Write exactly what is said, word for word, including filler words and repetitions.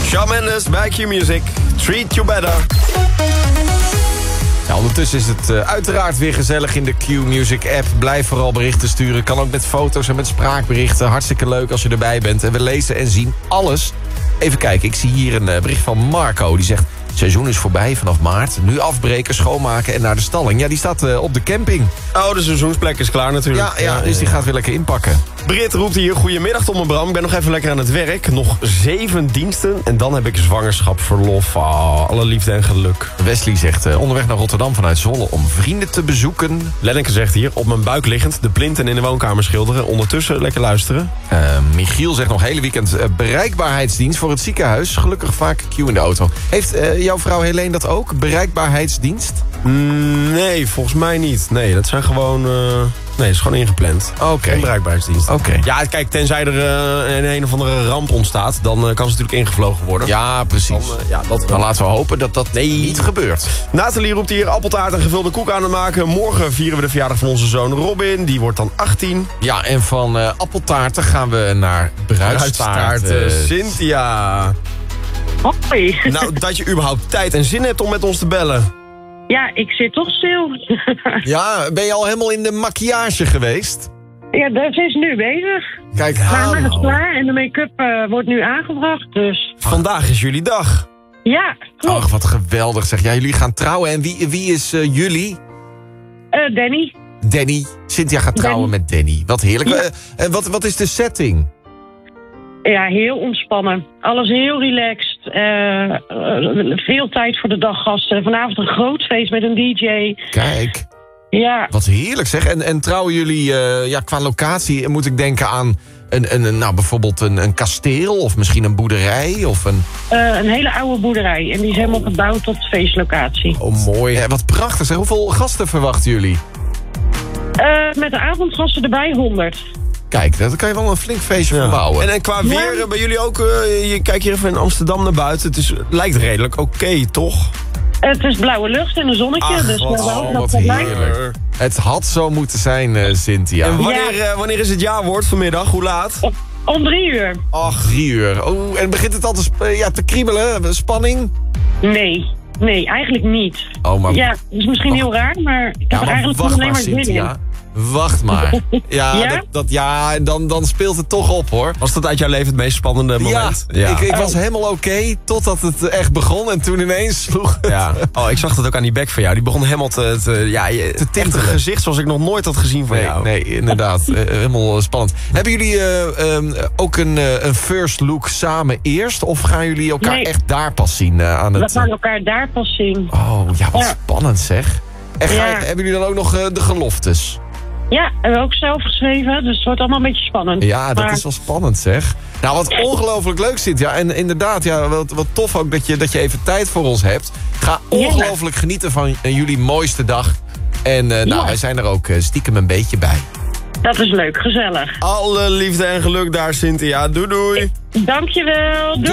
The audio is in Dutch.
Shawn Mendes bij Q-Music. Treat You Better. Ja, ondertussen is het uh, uiteraard weer gezellig in de Q-Music app. Blijf vooral berichten sturen. Kan ook met foto's en met spraakberichten. Hartstikke leuk als je erbij bent. En we lezen en zien alles. Even kijken, ik zie hier een uh, bericht van Marco. Die zegt, het seizoen is voorbij vanaf maart. Nu afbreken, schoonmaken en naar de stalling. Ja, die staat uh, op de camping. Oh, de seizoensplek is klaar natuurlijk. Ja, ja, dus die gaat weer lekker inpakken. Brit roept hier, goedemiddag Tom en Bram. Ik ben nog even lekker aan het werk. Nog zeven diensten en dan heb ik zwangerschapsverlof. Oh, alle liefde en geluk. Wesley zegt, uh, onderweg naar Rotterdam vanuit Zwolle om vrienden te bezoeken. Lenneke zegt hier, op mijn buik liggend, de plinten in de woonkamer schilderen. Ondertussen lekker luisteren. Uh, Michiel zegt nog, hele weekend uh, bereikbaarheidsdienst voor het ziekenhuis. Gelukkig vaak Q in de auto. Heeft uh, jouw vrouw Helene dat ook? Bereikbaarheidsdienst? Mm, nee, volgens mij niet. Nee, dat zijn gewoon... Uh... Nee, het is gewoon ingepland. Oké. Okay. Geen bereikbaarheidsdienst. Oké. Okay. Ja, kijk, tenzij er uh, een, een of andere ramp ontstaat, dan uh, kan ze natuurlijk ingevlogen worden. Ja, precies. Dan, uh, ja, dat dan laten we hopen dat dat nee. niet gebeurt. Nathalie roept hier appeltaart en gevulde koek aan het maken. Morgen vieren we de verjaardag van onze zoon Robin. Die wordt dan achttien. Ja, en van uh, appeltaarten gaan we naar bruidstaarten. Uh, Cynthia. Hoi. Nou, dat je überhaupt tijd en zin hebt om met ons te bellen. Ja, ik zit toch stil. Ja, ben je al helemaal in de maquillage geweest? Ja, dat is nu bezig. Kijk, mijn haar is oh. klaar en de make-up uh, wordt nu aangebracht, dus... Vandaag is jullie dag. Ja, klopt. Och, wat geweldig zeg. Ja, jullie gaan trouwen. En wie, wie is uh, jullie? Uh, Danny. Danny. Cynthia gaat trouwen Danny. met Danny. Wat heerlijk. Ja. Uh, uh, wat, wat is de setting? Ja, heel ontspannen. Alles heel relaxed. Uh, uh, veel tijd voor de daggasten. Vanavond een groot feest met een D J. Kijk. Ja. Wat heerlijk zeg. En, en trouwen jullie, uh, ja, qua locatie moet ik denken aan een, een, nou, bijvoorbeeld een, een kasteel of misschien een boerderij? Of een... Uh, een hele oude boerderij. En die is helemaal gebouwd tot feestlocatie. Oh, mooi. Ja, wat prachtig zeg. Hoeveel gasten verwachten jullie? Uh, met de avondgasten erbij honderd. Kijk, daar kan je wel een flink feestje ja. van bouwen. En, en qua weer, ja. bij jullie ook, uh, je kijkt hier even in Amsterdam naar buiten. Het is, lijkt redelijk oké, okay, toch? Het is blauwe lucht en een zonnetje. Ach, dus wat, oh, wat heerlijk. Het had zo moeten zijn, uh, Cynthia. En wanneer, ja. uh, wanneer is het jaarwoord vanmiddag? Hoe laat? Om, om drie uur. Ach, drie uur. Oh, en begint het al te, ja, te kriebelen? Spanning? Nee. Nee, eigenlijk niet. Oh, maar... Ja, dat is misschien heel raar, maar ik heb ja, er eigenlijk wacht alleen maar, maar zin in. Wacht maar. Ja, ja? Dat, dat, ja dan, dan speelt het toch op, hoor. Was dat uit jouw leven het meest spannende moment? Ja, ja. Ik, ik was helemaal oké okay, totdat het echt begon en toen ineens sloeg het. Ja. Oh, ik zag dat ook aan die bek van jou. Die begon helemaal te, te, ja, te tintelen. Een gezicht zoals ik nog nooit had gezien van nee, jou. Nee, inderdaad. uh, helemaal spannend. Hebben jullie uh, um, ook een, uh, een first look samen eerst? Of gaan jullie elkaar nee. echt daar pas zien? Uh, aan het, We gaan elkaar daar pas zien. Oh, ja, wat ja. spannend zeg. En ga, ja. hebben jullie dan ook nog uh, de geloftes? Ja, hebben we ook zelf geschreven, dus het wordt allemaal een beetje spannend. Ja, dat maar... is wel spannend zeg. Nou, wat ongelooflijk leuk zit. Ja, en inderdaad, ja, wat, wat tof ook dat je, dat je even tijd voor ons hebt. Ga ongelooflijk ja. genieten van uh, jullie mooiste dag. En uh, nou, ja. wij zijn er ook uh, stiekem een beetje bij. Dat is leuk, gezellig. Alle liefde en geluk daar, Cynthia. Doei doei. Dankjewel. Doei.